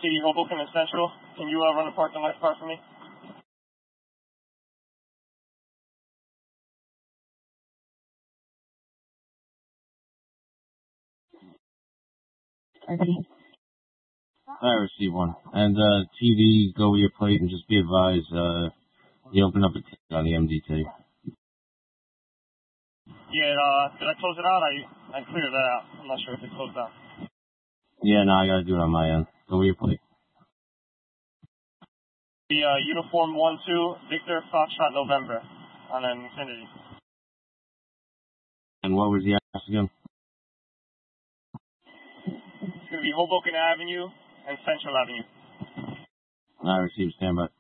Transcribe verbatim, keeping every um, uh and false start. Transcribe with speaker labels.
Speaker 1: City, Hoboken, and Central. Can you uh, run a parking light car for me?
Speaker 2: Okay.
Speaker 3: I received one. And uh, T V, go with your plate and just be advised, uh, you open up a ticket on the M D T.
Speaker 1: Yeah, uh, did I close it out? I, I cleared that out. I'm not sure if it closed out.
Speaker 3: Yeah, no, I gotta do it on my end. Go with your plate.
Speaker 1: The uh, uniform one two, Victor Foxtrot November on an Infinity.
Speaker 3: And what was the address again?
Speaker 1: It's going to be Hoboken Avenue and Central Avenue.
Speaker 3: I received standby.